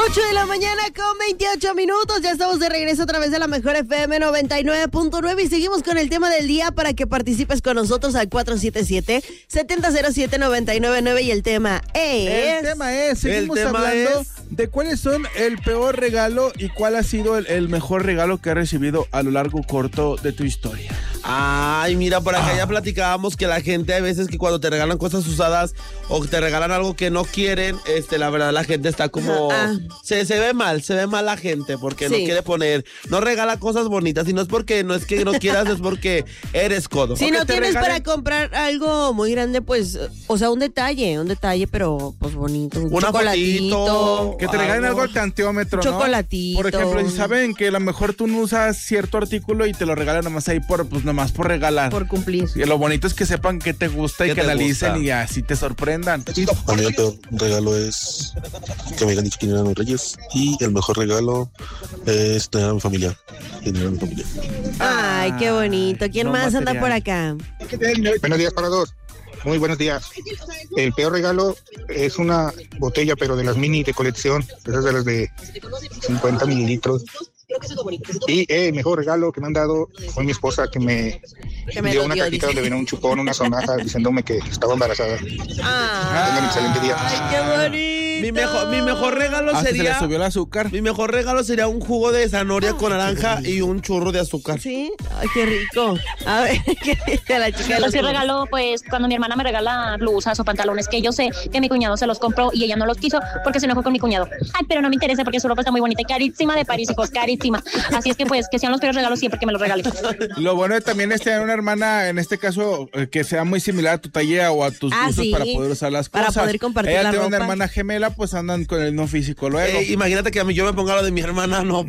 8 de la mañana con 28 minutos. Ya estamos de regreso a través de la Mejor FM 99.9 y seguimos con el tema del día para que participes con nosotros al 477-7007-999 y el tema es... seguimos hablando de cuáles son el peor regalo y cuál ha sido el mejor regalo que has recibido a lo largo corto de tu historia. Ay, mira, por acá ya platicábamos que la gente a veces que cuando te regalan cosas usadas o te regalan algo que no quieren, la verdad la gente está como... Se ve mal la gente porque no quiere poner, no regala cosas bonitas y no es porque, no es que no quieras, es porque eres codo. Si no tienes para comprar algo muy grande, pues, o sea, un detalle, pero pues bonito, un chocolatito. Que te regalen algo al tanteómetro, ¿no? Chocolatito. Por ejemplo, si saben que a lo mejor tú no usas cierto artículo y te lo regalan nomás ahí nomás por regalar. Por cumplir. Y lo bonito es que sepan que te gusta y que analicen y así te sorprendan. Para mí el peor regalo es que me hayan dicho quién eran los reyes y el mejor regalo es tener a mi familia. Ay, qué bonito. ¿Quién más anda por acá? Buenos días para todos. Muy buenos días. El peor regalo es una botella, pero de las mini de colección, esas de las de 50 mililitros. Y el mejor regalo que me han dado fue mi esposa, que me dio una cajita donde venía un chupón, una sonaja, diciéndome que estaba embarazada. Tengan un excelente día. Ay, qué bonito. Mi mejor regalo sería... Se le subió el azúcar. Mi mejor regalo sería un jugo de zanahoria con naranja y un churro de azúcar. Sí, ay, qué rico. A ver, ¿qué dice la chica? Yo sí regalo, pues, cuando mi hermana me regala blusas o pantalones que yo sé que mi cuñado se los compró y ella no los quiso porque se enojó con mi cuñado. Ay, pero no me interesa porque su ropa está muy bonita y carísima de París, hijos, carísima. Así es que, pues, que sean los peores regalos siempre que me los regalen. Lo bueno también es tener una hermana, en este caso, que sea muy similar a tu talla o a tus gustos para poder usar las cosas. Para poder compartir ella la tiene ropa. una hermana gemela, pues andan con el no físico luego. Imagínate que a mí yo me ponga lo de mi hermana, no.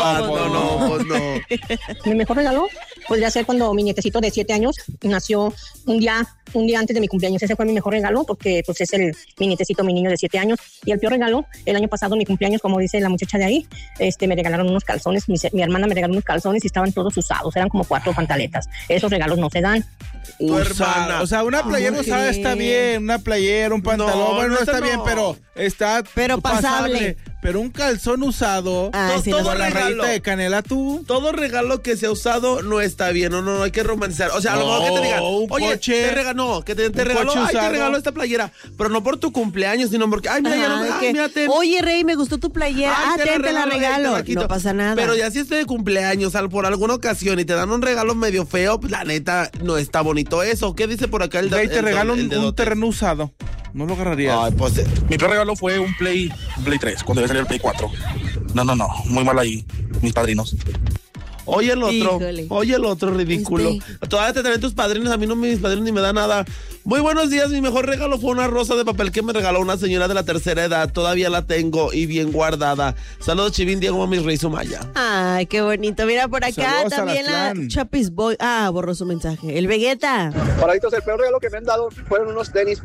Mi mejor regalo podría ser cuando mi nietecito de 7 años nació un día antes de mi cumpleaños. Ese fue mi mejor regalo porque pues es mi nietecito, mi niño de 7 años. Y el peor regalo, el año pasado, mi cumpleaños, como dice la muchacha de ahí, me regalaron unos calzones. Mi hermana me regaló unos calzones y estaban todos usados. Eran como 4 pantaletas. Esos regalos no se dan. Hermana. O sea, una playera usada está bien, una playera, un pantalón, no está bien, pero está pasable. Pero un calzón usado, todo la rayita de canela, todo regalo que sea usado no está bien, no hay que romantizar. O sea, a lo mejor que te digan, oye, te regaló, te regaló esta playera, pero no por tu cumpleaños, sino porque, mírate. Oye, Rey, me gustó tu playera, te la regalo. No pasa nada. Pero ya si estoy de cumpleaños, por alguna ocasión y te dan un regalo medio feo, pues la neta, no está bonito eso. ¿Qué dice por acá el Rey, te regalo un terreno usado. No lo agarrarías. Ay, pues, mi peor regalo fue un Play 3, cuando iba a salir el Play 4. No, muy mal ahí, mis padrinos. Oye el otro ridículo. Todavía te traen tus padrinos, a mí no mis padrinos ni me da nada. Muy buenos días, mi mejor regalo fue una rosa de papel que me regaló una señora de la tercera edad. Todavía la tengo y bien guardada. Saludos, Chivín, Diego, Mami, Rey Sumaya. Ay, qué bonito. Mira por acá. Saludos también la Chapis Boy. Borró su mensaje. El Vegeta. Paraditos, el peor regalo que me han dado fueron unos tenis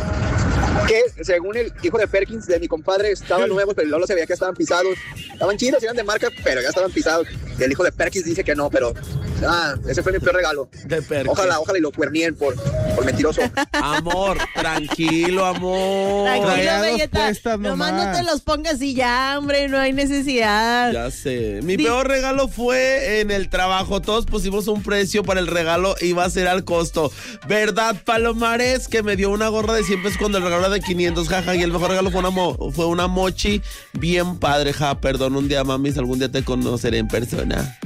que, según el hijo de Perkins, de mi compadre, estaban nuevos, pero luego se veía que estaban pisados. Estaban chidos, eran de marca, pero ya estaban pisados. Y el hijo de Perkins dice que no, pero ese fue mi peor regalo. Ojalá y lo cuernien por mentiroso. Amor, tranquilo, amor. Tranquilo, Vegeta. Nomás no te los pongas y ya, hombre, no hay necesidad. Ya sé. Mi peor regalo fue en el trabajo. Todos pusimos un precio para el regalo, iba a ser al costo. ¿Verdad, Palomares? Que me dio una gorra de 100 pesos cuando el regalo era de 500, jaja. Y el mejor regalo fue una mochi bien padre, perdón, un día, mamis, algún día te conoceré en persona.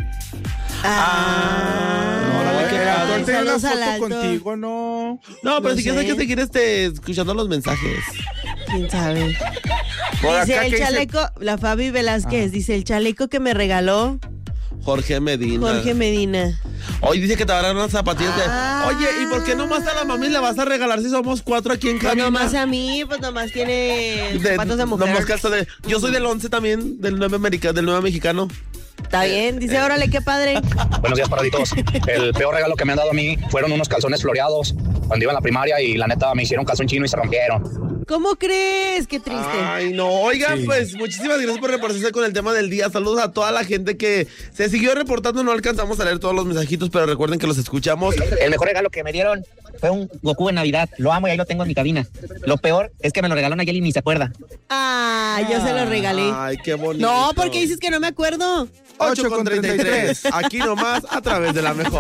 Saludos al alto. Contigo, no. No, pero si quieres hay que seguir escuchando los mensajes. ¿Quién sabe? Por dice acá, el chaleco, la Fabi Velázquez, dice el chaleco que me regaló Jorge Medina. Hoy dice que te van a dar unas zapatillas Oye, ¿y por qué nomás a la mami le vas a regalar si somos 4 aquí en cabina? Pues nomás a mí, pues nomás tiene zapatos de mujer. Yo soy del 11 también, del 9 mexicano. Está bien, dice, órale, qué padre. Buenos días, paraditos. El peor regalo que me han dado a mí fueron unos calzones floreados cuando iba en la primaria y la neta me hicieron calzón chino y se rompieron. ¿Cómo crees? Qué triste. Ay, no. Oigan, pues, muchísimas gracias por reportarse con el tema del día. Saludos a toda la gente que se siguió reportando. No alcanzamos a leer todos los mensajitos, pero recuerden que los escuchamos. El mejor regalo que me dieron fue un Goku en Navidad. Lo amo y ahí lo tengo en mi cabina. Lo peor es que me lo regaló Nayeli y ni se acuerda. Ah, yo se lo regalé. Ay, qué bonito. No, porque dices que no me acuerdo. 8:33. Aquí nomás, a través de la mejor.